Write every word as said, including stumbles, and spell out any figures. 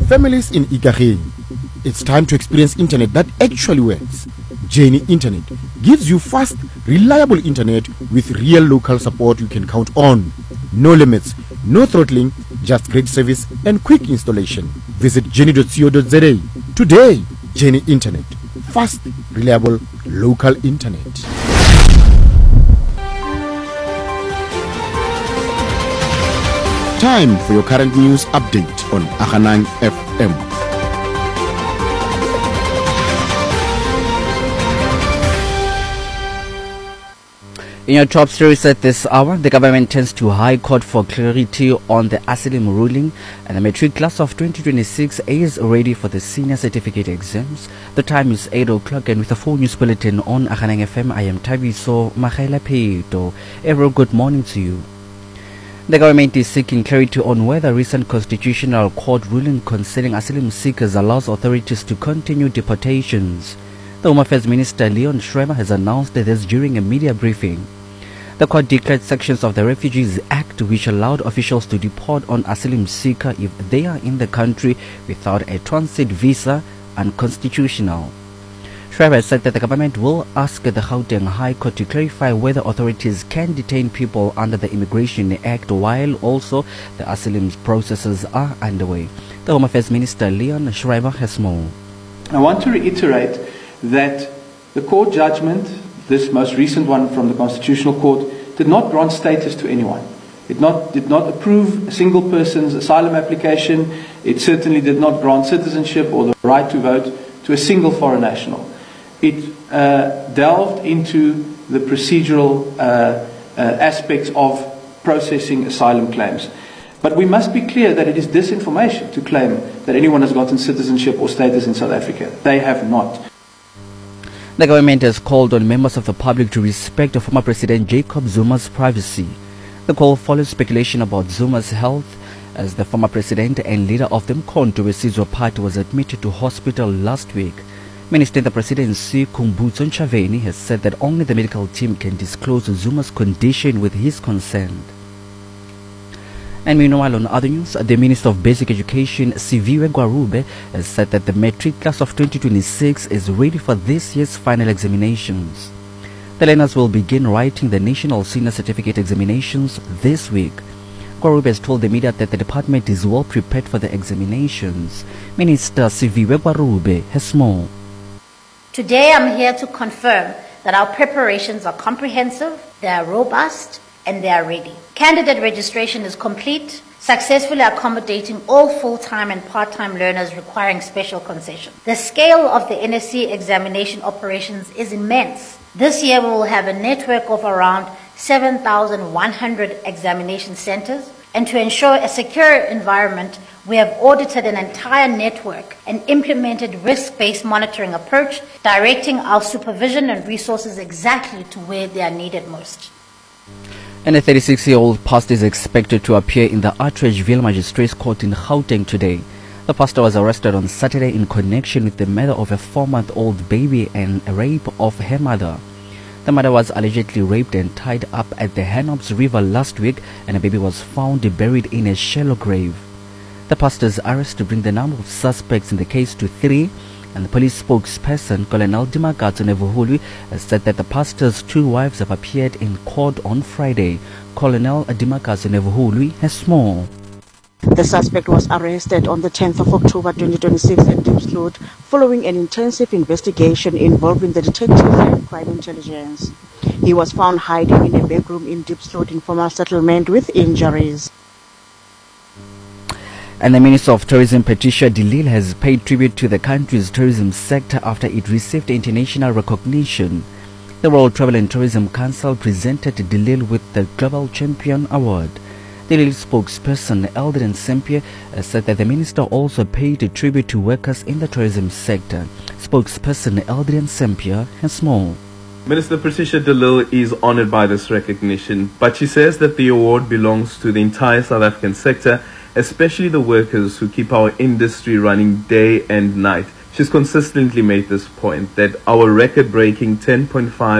Families in Ikageng, it's time to experience internet that actually works. Journey Internet gives you fast, reliable internet with real local support you can count on. No limits, no throttling, just great service and quick installation. Visit journey dot co dot za today. Journey Internet, fast, reliable, local internet. Time for your current news update on Aghanang F M. In your top stories at this hour, the government turns to High Court for clarity on the asylum ruling, and the matric class of twenty twenty-six is ready for the senior certificate exams. The time is eight o'clock, and with a full news bulletin on Aghanang F M, I am Tabiso Makhaila Peto. A very good morning to you. The government is seeking clarity on whether recent constitutional court ruling concerning asylum seekers allows authorities to continue deportations. The Home Affairs Minister Leon Schreiber has announced this during a media briefing. The court declared sections of the Refugees Act which allowed officials to deport an asylum seeker if they are in the country without a transit visa unconstitutional. Schreiber said that the government will ask the Gauteng High Court to clarify whether authorities can detain people under the Immigration Act while also the asylum processes are underway. The Home Affairs Minister Leon Schreiber has more. I want to reiterate that the court judgment, this most recent one from the Constitutional Court, did not grant status to anyone. It not, did not approve a single person's asylum application. It certainly did not grant citizenship or the right to vote to a single foreign national. It uh, delved into the procedural uh, uh, aspects of processing asylum claims. But we must be clear that it is disinformation to claim that anyone has gotten citizenship or status in South Africa. They have not. The government has called on members of the public to respect former President Jacob Zuma's privacy. The call follows speculation about Zuma's health as the former president and leader of the Umkhonto weSizwe Party was admitted to hospital last week. Minister in the Presidency Khumbudzo Ntshavheni has said that only the medical team can disclose Zuma's condition with his consent. And meanwhile, on other news, the Minister of Basic Education, Siviwe Gwarube, has said that the matric class of twenty twenty-six is ready for this year's final examinations. The learners will begin writing the National Senior Certificate examinations this week. Gwarube has told the media that the department is well prepared for the examinations. Minister Siviwe Gwarube has more. Today I'm here to confirm that our preparations are comprehensive, they are robust, and they are ready. Candidate registration is complete, successfully accommodating all full-time and part-time learners requiring special concession. The scale of the N S C examination operations is immense. This year we will have a network of around seven thousand one hundred examination centers, and to ensure a secure environment, we have audited an entire network and implemented risk-based monitoring approach, directing our supervision and resources exactly to where they are needed most. And a thirty-six-year-old pastor is expected to appear in the Atteridgeville Magistrates Court in Gauteng today. The pastor was arrested on Saturday in connection with the murder of a four-month-old baby and a rape of her mother. The mother was allegedly raped and tied up at the Hanops River last week, and the baby was found buried in a shallow grave. The pastor's arrest to bring the number of suspects in the case to three, and the police spokesperson, Colonel Dimakatso Nevuhulwi, has said that the pastor's two wives have appeared in court on Friday. Colonel Dimakatso Nevuhulwi has more. The suspect was arrested on the tenth of October twenty twenty-six at Diepsloot following an intensive investigation involving the detectives and crime intelligence. He was found hiding in a bedroom in Diepsloot informal settlement with injuries. And the Minister of Tourism, Patricia de Lille, has paid tribute to the country's tourism sector after it received international recognition. The World Travel and Tourism Council presented de Lille with the Global Champion Award. De Lille spokesperson Eldrin Sempier said that the minister also paid a tribute to workers in the tourism sector. Spokesperson Eldrin Sempier has more. Minister Patricia de Lille is honored by this recognition, but she says that the award belongs to the entire South African sector, especially the workers who keep our industry running day and night. She's consistently made this point that our record-breaking ten point five